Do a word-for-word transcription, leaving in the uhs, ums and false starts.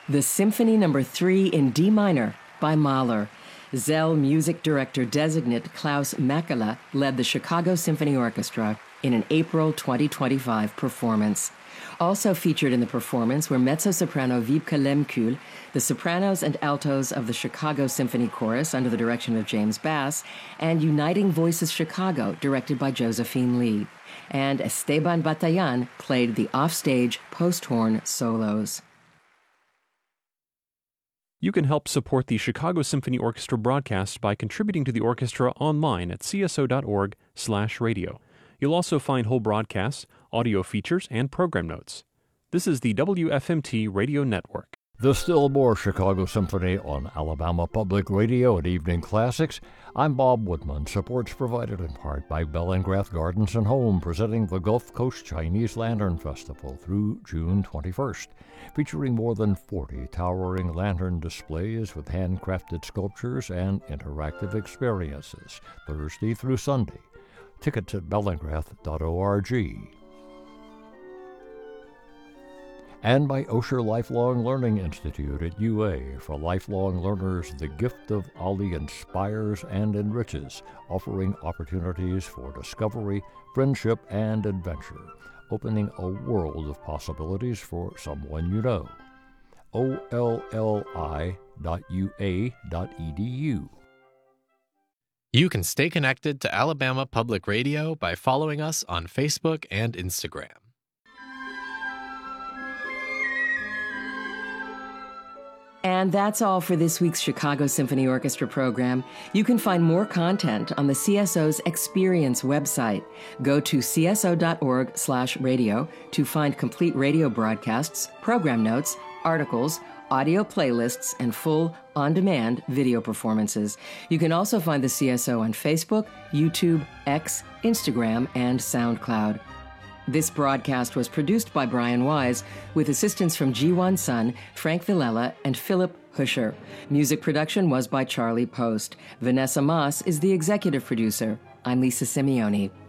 The Symphony Number three in D minor by Mahler. Zell music director designate Klaus Makela led the Chicago Symphony Orchestra in an April twenty twenty-five performance. Also featured in the performance were mezzo-soprano Wiebke Lemkühl, the sopranos and altos of the Chicago Symphony Chorus under the direction of James Bass, and Uniting Voices Chicago, directed by Josephine Lee. And Esteban Batayan played the offstage post-horn solos. You can help support the Chicago Symphony Orchestra broadcast by contributing to the orchestra online at c s o dot org slash radio. You'll also find whole broadcasts, audio features, and program notes. This is the W F M T Radio Network. There's still more Chicago Symphony on Alabama Public Radio and Evening Classics. I'm Bob Woodman. Support's provided in part by Bellingrath Gardens and Home, presenting the Gulf Coast Chinese Lantern Festival through June twenty-first, featuring more than forty towering lantern displays with handcrafted sculptures and interactive experiences, Thursday through Sunday. Tickets at bellingrath dot org. And by Osher Lifelong Learning Institute at U A. For lifelong learners, the gift of Ali inspires and enriches, offering opportunities for discovery, friendship, and adventure, opening a world of possibilities for someone you know. O L L I dot U A dot E D U. You can stay connected to Alabama Public Radio by following us on Facebook and Instagram. And that's all for this week's Chicago Symphony Orchestra program. You can find more content on the C S O's Experience website. Go to c s o dot org slash radio to find complete radio broadcasts, program notes, articles, audio playlists, and full, on-demand video performances. You can also find the C S O on Facebook, YouTube, X, Instagram, and SoundCloud. This broadcast was produced by Brian Wise, with assistance from Jiwon Sun, Frank Villela, and Philip Huscher. Music production was by Charlie Post. Vanessa Moss is the executive producer. I'm Lisa Simeone.